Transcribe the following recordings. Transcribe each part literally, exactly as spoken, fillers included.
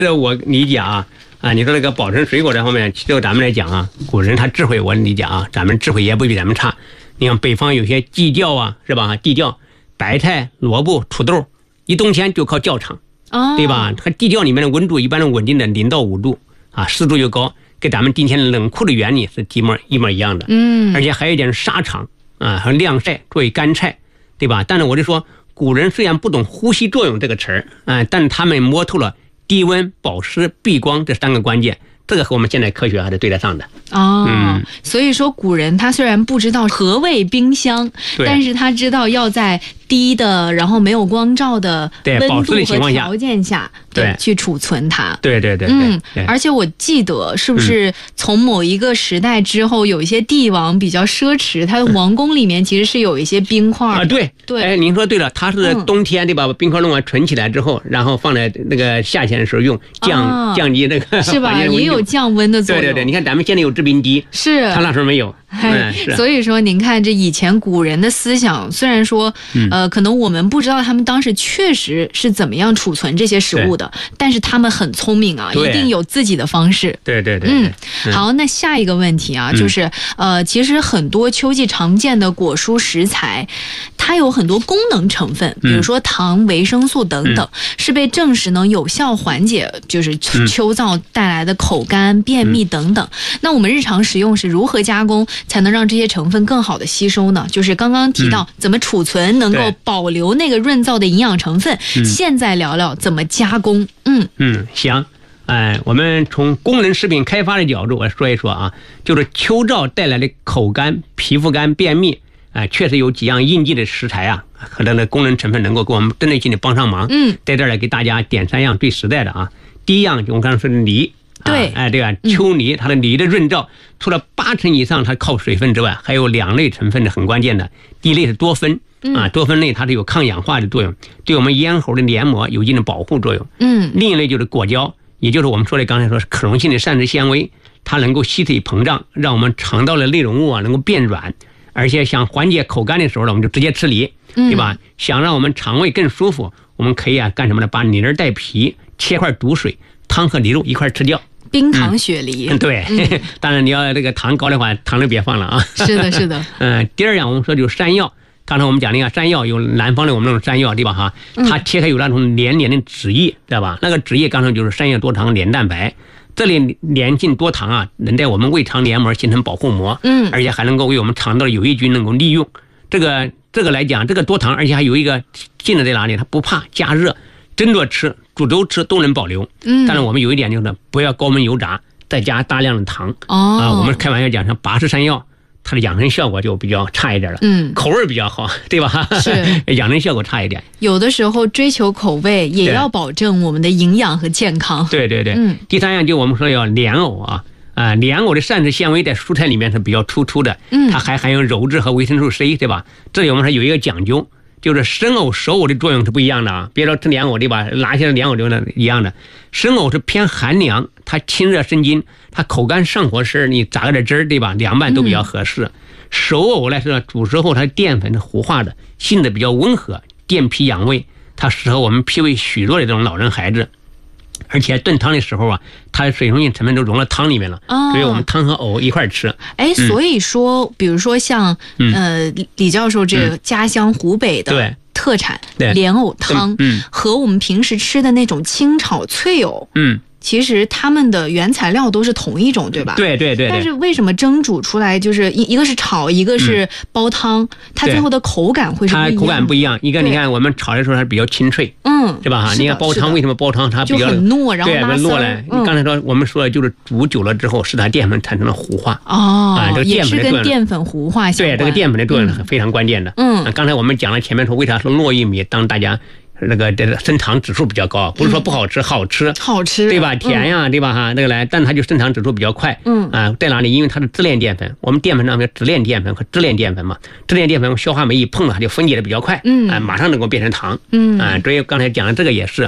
这我理解啊啊，你说这个保存水果这方面，就咱们来讲啊，古人他智慧我理解啊，咱们智慧也不比咱们差。你看北方有些地窖啊，是吧？地窖白菜、萝卜、土豆，一冬天就靠窖藏， 哦， 对吧？它地窖里面的温度一般是稳定的零到五度啊，湿度又高，跟咱们今天的冷库的原理是一模一模一样的。 嗯， 而且还有一点沙场啊和晾晒作为干菜，对吧？但是我就说，古人虽然不懂呼吸作用这个词儿啊，但他们摸透了低温、保湿、避光这三个关键，这个和我们现代科学还是对得上的。 哦， 嗯， 所以说古人他虽然不知道何谓冰箱，但是他知道要在低的，然后没有光照的温度和条件下， 对， 去储存它。 对对对， 嗯，而且我记得是不是从某一个时代之后，有一些帝王比较奢侈，他的王宫里面其实是有一些冰块啊。对对，哎，您说对了，他是冬天对吧？把冰块弄完存起来之后，然后放在那个夏天的时候用，降降低这个是吧？也有降温的作用。 对对对，你看咱们现在有制冰机， 是他那时候没有。 嗯，所以说您看这以前古人的思想，虽然说呃可能我们不知道他们当时确实是怎么样储存这些食物的，但是他们很聪明啊，一定有自己的方式。 对对对， 嗯，好，那下一个问题啊，就是呃其实很多秋季常见的果蔬食材，它有很多功能成分，比如说糖、维生素等等，是被证实能有效缓解就是秋燥带来的口干、便秘等等。那我们日常食用是如何加工才能让这些成分更好的吸收呢？就是刚刚提到怎么储存能够保留那个润燥的营养成分，现在聊聊怎么加工。嗯嗯，行，哎、呃，我们从功能食品开发的角度我说一说啊，就是秋燥带来的口干、皮肤干、便秘，啊、呃，确实有几样应季的食材啊，和它的功能成分能够给我们针对性的帮上忙。 嗯， 在这儿来给大家点三样最实在的啊。第一样就我刚才说的梨。 对， 啊、哎，对吧？秋梨它的梨的润燥，除了八成以上它靠水分之外，还有两类成分是很关键的。第一类是多酚啊，多酚类它是有抗氧化的作用，对我们咽喉的黏膜有一定的保护作用。 嗯， 另一类就是果胶，也就是我们说的刚才说是可溶性的膳食纤维，它能够吸水膨胀，让我们肠道的内容物啊能够变软，而且想缓解口干的时候呢，我们就直接吃梨，对吧？嗯、想让我们肠胃更舒服，我们可以啊干什么呢？把梨仁带皮，切块煮水，汤和梨肉一块吃掉。 冰糖雪梨， 嗯、对、嗯，当然你要这个糖高的话，糖就别放了啊。 是的，是的。 嗯、呃，第二样我们说就是山药，刚才我们讲那个山药有南方的我们那种山药，对吧？哈，它切开有那种黏黏的脂液，知道吧？那个脂液刚才就是山药多糖黏蛋白，这里黏性多糖啊，能在我们胃肠黏膜形成保护膜， 嗯， 而且还能够为我们肠道的有益菌能够利用。这个这个来讲，这个多糖，而且还有一个劲的在哪里？它不怕加热。蒸着吃、煮粥吃都能保留，嗯，但是我们有一点就是不要高温油炸，再加大量的糖。 哦， 啊，我们开玩笑讲，像拔氏山药，它的养生效果就比较差一点了， 嗯， 口味比较好，对吧？ 是养生效果差一点。 有的时候追求口味，也要保证我们的营养和健康。 对对对， 嗯。 第三样就我们说要莲藕啊，啊、呃，莲藕的膳食纤维在蔬菜里面是比较突出的， 嗯， 它还含有鞣质和维生素 C， 对吧？这里我们说有一个讲究。就是生藕、熟藕的作用是不一样的啊！别说吃莲藕对吧？拿些莲藕就是一样的。生藕是偏寒凉，它清热生津，它口干上火时你榨个点汁儿对吧？凉拌都比较合适。嗯、熟藕来说，煮熟后它淀粉是糊化的，性质比较温和，健脾养胃，它适合我们脾胃虚弱的这种老人孩子。而且炖汤的时候啊，它的水溶性成分都融到汤里面了，哦、所以我们汤和藕一块吃。 哎，所以说，嗯、比如说像、嗯、呃李教授这个家乡湖北的特产、嗯、莲藕汤， 嗯， 和我们平时吃的那种清炒脆藕， 嗯。 其实它们的原材料都是同一种，对吧？ 对对 对, 对。 但是为什么蒸煮出来就是一一个是炒，一个是煲汤，嗯、它最后的口感会是不一样？ 它口感不一样。一个你看我们炒的时候它比较清脆， 嗯， 对吧？哈，你看煲汤为什么煲汤它比较就很糯，然后拉丝对糯来？ 嗯、 你刚才说我们说的就是煮久了之后，使它淀粉产生了糊化。 哦， 啊，这个淀粉的作用也是跟淀粉糊化相关。 对，这个淀粉的作用是非常关键的。 嗯， 啊、刚才我们讲了前面说为啥说糯玉米当大家。那个这个升糖指数比较高，不是说不好吃，嗯、好吃， 好吃， 对吧？甜呀，嗯、对吧？哈，那个来，但它就升糖指数比较快。 嗯啊，在哪里？因为它是支链淀粉，我们淀粉上面直链淀粉和支链淀粉嘛，支链淀粉消化酶一碰了，它就分解的比较快。 嗯啊，马上能够变成糖。 嗯啊，所以刚才讲的这个也是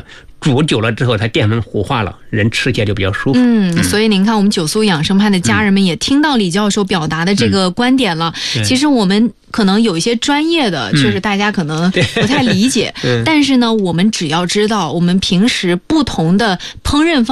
煮久了之后，它淀粉糊化了，人吃起来就比较舒服。 嗯，所以您看，我们九苏养生派的家人们也听到李教授表达的这个观点了。 嗯、 其实我们可能有一些专业的， 嗯、 确实大家可能不太理解， 嗯、 但是呢，我们只要知道我们平时不同的烹饪方